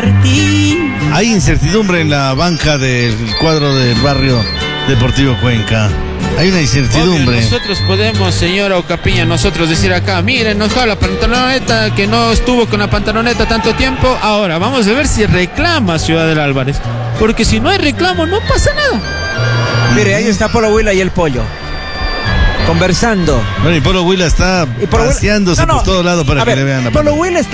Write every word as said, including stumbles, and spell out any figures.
Martín. Hay incertidumbre en la banca del cuadro del Barrio Deportivo Cuenca. Hay una incertidumbre. Obvio, nosotros podemos, señora Ocapiña, nosotros decir acá, miren, nos dejó la pantaloneta, que no estuvo con la pantaloneta tanto tiempo. Ahora, vamos a ver si reclama Ciudad del Álvarez. Porque si no hay reclamo, no pasa nada. Mire, ahí está Polo Huila y el Pollo conversando. Bueno, y Polo Huila está Y Polo Huila- paseándose No, no. por todos lados para A que ver, le vean la Polo pantalla. Huila está